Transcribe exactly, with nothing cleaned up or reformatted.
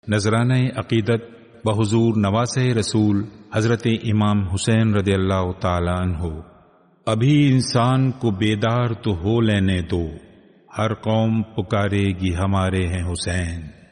नजराना अकीदत बहुजूर नवासे रसूल हजरत इमाम हुसैन रदियल्लाहु ताला अन्हु। अभी इंसान को बेदार तो हो लेने दो, हर कौम पुकारेगी हमारे हैं हुसैन।